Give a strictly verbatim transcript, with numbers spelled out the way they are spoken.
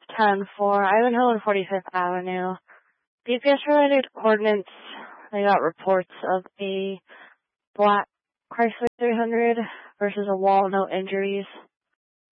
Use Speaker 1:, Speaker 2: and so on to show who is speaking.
Speaker 1: ten four, Ivanhoe and forty-fifth Avenue. B P S-related coordinates, they got reports of a black Chrysler three hundred versus a wall, no injuries.